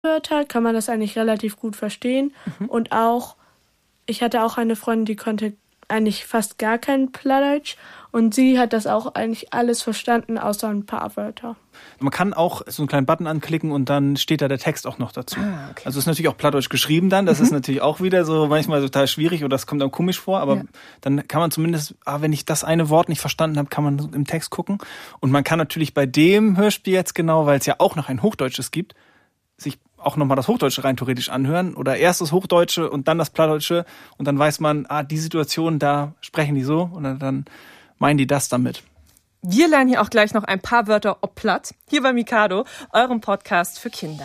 Wörter kann man das eigentlich relativ gut verstehen. Und auch, ich hatte auch eine Freundin, die konnte eigentlich fast gar kein Plattdeutsch. Und sie hat das auch eigentlich alles verstanden, außer ein paar Wörter. Man kann auch so einen kleinen Button anklicken und dann steht da der Text auch noch dazu. Okay. Also ist natürlich auch Plattdeutsch geschrieben dann. Das ist natürlich auch wieder so manchmal total schwierig oder das kommt dann komisch vor. Aber dann kann man zumindest, wenn ich das eine Wort nicht verstanden habe, kann man im Text gucken. Und man kann natürlich bei dem Hörspiel jetzt genau, weil es ja auch noch ein Hochdeutsches gibt, sich auch nochmal das Hochdeutsche rein theoretisch anhören oder erst das Hochdeutsche und dann das Plattdeutsche und dann weiß man, die Situation, da sprechen die so und dann meinen die das damit. Wir lernen hier auch gleich noch ein paar Wörter ob Platt, hier bei Mikado, eurem Podcast für Kinder.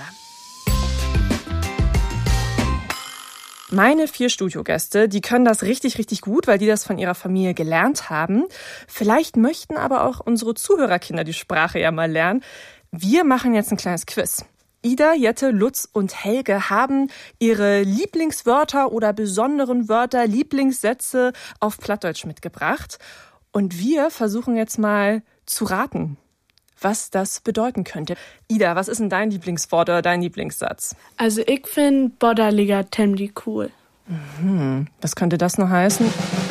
Meine 4 Studiogäste, die können das richtig, richtig gut, weil die das von ihrer Familie gelernt haben. Vielleicht möchten aber auch unsere Zuhörerkinder die Sprache ja mal lernen. Wir machen jetzt ein kleines Quiz. Ida, Jette, Lutz und Helge haben ihre Lieblingswörter oder besonderen Wörter, Lieblingssätze auf Plattdeutsch mitgebracht. Und wir versuchen jetzt mal zu raten, was das bedeuten könnte. Ida, was ist denn dein Lieblingswort oder dein Lieblingssatz? Also ich finde Bodderliger Temdi cool. Was könnte das noch heißen?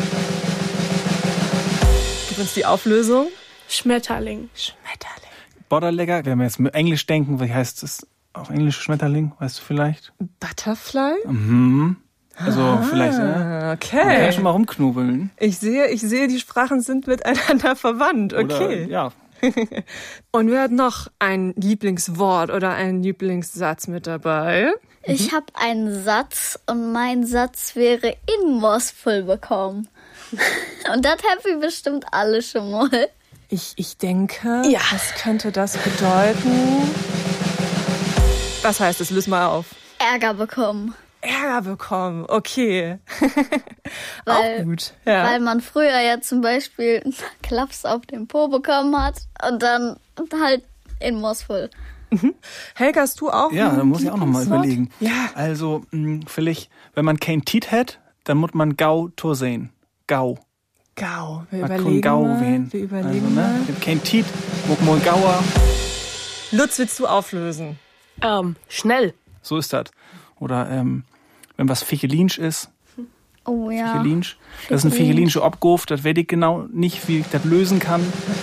Gib uns die Auflösung. Schmetterling. Bodderlegger, wenn wir jetzt mit Englisch denken, wie heißt es auf Englisch Schmetterling? Weißt du vielleicht? Butterfly? Also vielleicht, okay. Man kann ja schon mal rumknobeln. Ich sehe, die Sprachen sind miteinander verwandt. Okay. Oder, ja. Und wer hat noch ein Lieblingswort oder einen Lieblingssatz mit dabei? Ich habe einen Satz und mein Satz wäre in Mospel bekommen. Und das haben wir bestimmt alle schon mal. Ich denke, was könnte das bedeuten? Was heißt es? Löse mal auf. Ärger bekommen. Ärger bekommen, okay. Weil, auch gut. Ja. Weil man früher ja zum Beispiel einen Klaps auf den Po bekommen hat und dann halt in Mospel. Helga, hast du auch? Ja, da muss ich auch noch mal überlegen. Ja. Also, vielleicht, wenn man kein Tiet hat, dann muss man Gau Torsehen. Gau. Gau. Wir Man überlegen kann Gau mal. wehen. Wir überlegen also, mal. Ich hab kein Tiet, muss man Gauer. Lutz, willst du auflösen? Schnell. So ist das. Oder wenn was Fichelinsch ist. Oh ja. Fichelinsch. Das ist ein Fichelinsche Obgof, das weiß ich genau nicht, wie ich das lösen kann.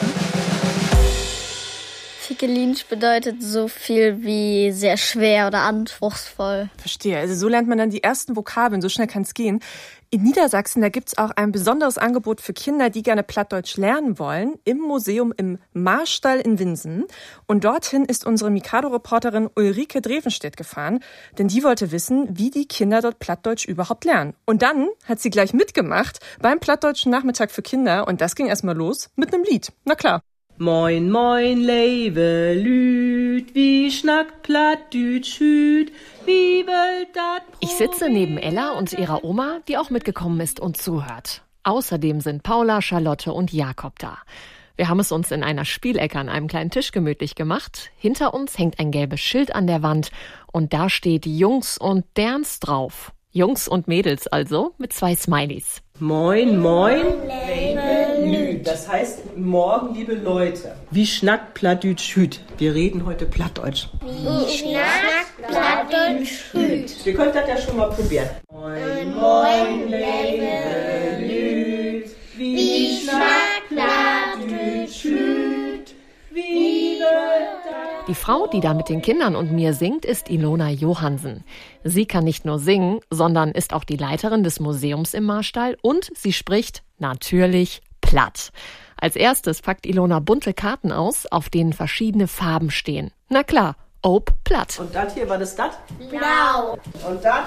Figelinsch bedeutet so viel wie sehr schwer oder anspruchsvoll. Verstehe. Also so lernt man dann die ersten Vokabeln, so schnell kann es gehen. In Niedersachsen, da gibt's auch ein besonderes Angebot für Kinder, die gerne Plattdeutsch lernen wollen, im Museum im Marstall in Winsen. Und dorthin ist unsere Mikado-Reporterin Ulrike Drevenstedt gefahren, denn die wollte wissen, wie die Kinder dort Plattdeutsch überhaupt lernen. Und dann hat sie gleich mitgemacht beim Plattdeutschen Nachmittag für Kinder und das ging erstmal los mit einem Lied. Na klar. Moin, moin, leve Lüd, wie schnackt Plattdütsch hüt, wie wölt dat Ich sitze neben Ella und ihrer Oma, die auch mitgekommen ist und zuhört. Außerdem sind Paula, Charlotte und Jakob da. Wir haben es uns in einer Spielecke an einem kleinen Tisch gemütlich gemacht. Hinter uns hängt ein gelbes Schild an der Wand und da steht Jungs und Derns drauf. Jungs und Mädels also, mit 2 Smileys. Moin, moin, leve Lüd. Das heißt, morgen, liebe Leute. Wie schnackt Plattdütsch hüt? Wir reden heute Plattdeutsch. Wie schnackt Plattdeutsch hüt? Ihr könnt das ja schon mal probieren. Moin, moin, leve Lüd. Wie schnackt Plattdütsch hüt? Wie wölt dat? Die Frau, die da mit den Kindern und mir singt, ist Ilona Johansen. Sie kann nicht nur singen, sondern ist auch die Leiterin des Museums im Marstall und sie spricht natürlich platt. Als erstes packt Ilona bunte Karten aus, auf denen verschiedene Farben stehen. Na klar, ob platt. Und das hier, was ist das? Blau. Und das?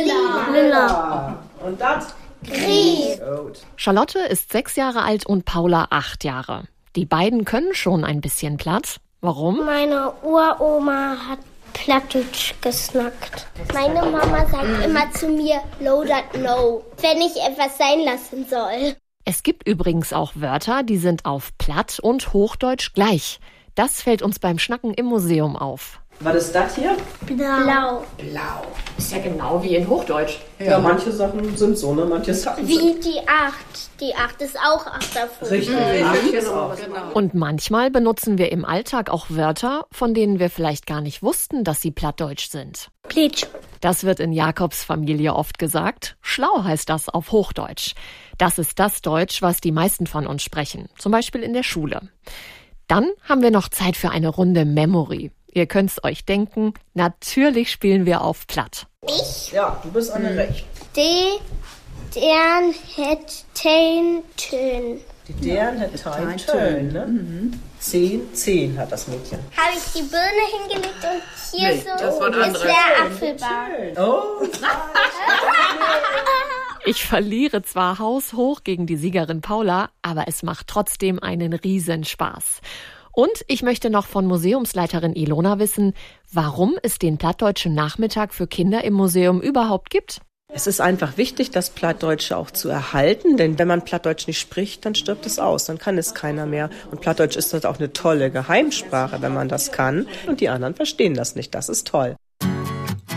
Lila. Und das? Grün. Gut. Charlotte ist 6 Jahre alt und Paula 8 Jahre. Die beiden können schon ein bisschen platt. Warum? Meine Uroma hat Plattdeutsch gesnackt. Meine Mama sagt immer zu mir, no that no, wenn ich etwas sein lassen soll. Es gibt übrigens auch Wörter, die sind auf Platt und Hochdeutsch gleich. Das fällt uns beim Schnacken im Museum auf. Was ist das hier? Blau. Blau. Ist ja genau wie in Hochdeutsch. Ja, manche Sachen sind so, ne? Manche Sachen Wie sind... die 8. Die 8 ist auch Achterfuß. Richtig, genau. Und manchmal benutzen wir im Alltag auch Wörter, von denen wir vielleicht gar nicht wussten, dass sie plattdeutsch sind. Plitsch. Das wird in Jakobs Familie oft gesagt. Schlau heißt das auf Hochdeutsch. Das ist das Deutsch, was die meisten von uns sprechen, zum Beispiel in der Schule. Dann haben wir noch Zeit für eine Runde Memory. Ihr könnt's euch denken, natürlich spielen wir auf Platt. Ja, du bist an der Recht. Dern het Tön. Die deren hat Tön, ne? 10 hat das Mädchen. Habe ich die Birne hingelegt und hier so das waren ist andere. der Apfelbaum. Oh, Ich verliere zwar haushoch gegen die Siegerin Paula, aber es macht trotzdem einen Riesenspaß. Und ich möchte noch von Museumsleiterin Ilona wissen, warum es den Plattdeutschen Nachmittag für Kinder im Museum überhaupt gibt. Es ist einfach wichtig, das Plattdeutsche auch zu erhalten, denn wenn man Plattdeutsch nicht spricht, dann stirbt es aus, dann kann es keiner mehr. Und Plattdeutsch ist halt auch eine tolle Geheimsprache, wenn man das kann. Und die anderen verstehen das nicht, das ist toll.